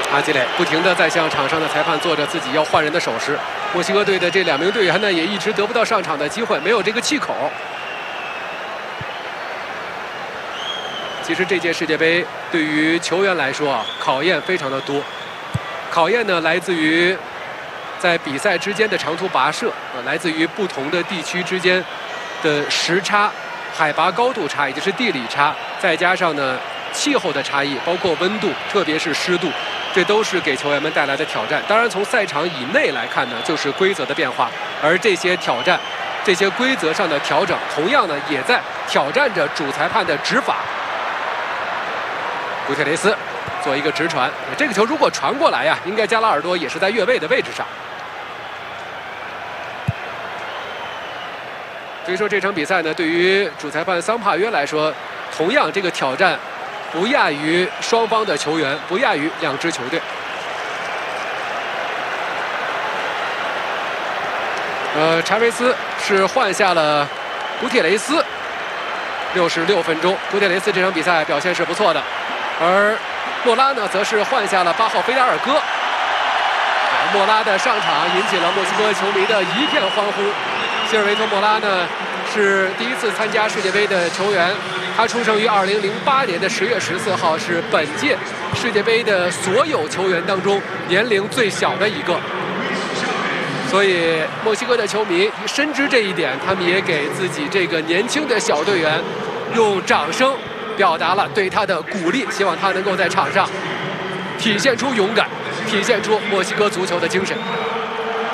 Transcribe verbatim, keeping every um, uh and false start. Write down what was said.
阿基磊不停地在向场上的裁判做着自己要换人的手势。墨西哥队的这两名队员呢，也一直得不到上场的机会，没有这个气口。其实这届世界杯对于球员来说啊，考验非常的多。考验呢，来自于在比赛之间的长途跋涉，呃，来自于不同的地区之间的时差、海拔高度差，也就是地理差，再加上呢气候的差异，包括温度，特别是湿度，这都是给球员们带来的挑战。当然，从赛场以内来看呢，就是规则的变化，而这些挑战、这些规则上的调整，同样呢也在挑战着主裁判的执法。古铁雷斯做一个直传，这个球如果传过来呀，应该加拉尔多也是在越位的位置上。所以说这场比赛呢，对于主裁判桑帕约来说，同样这个挑战不亚于双方的球员，不亚于两支球队。呃，查韦斯是换下了古铁雷斯，六十六分钟，古铁雷斯这场比赛表现是不错的，而莫拉呢，则是换下了八号菲达尔戈。莫拉的上场引起了墨西哥球迷的一片欢呼。希尔维托·莫拉呢，是第一次参加世界杯的球员，他出生于二零零八年的十月十四号，是本届世界杯的所有球员当中年龄最小的一个。所以墨西哥的球迷深知这一点，他们也给自己这个年轻的小队员用掌声表达了对他的鼓励，希望他能够在场上体现出勇敢，体现出墨西哥足球的精神。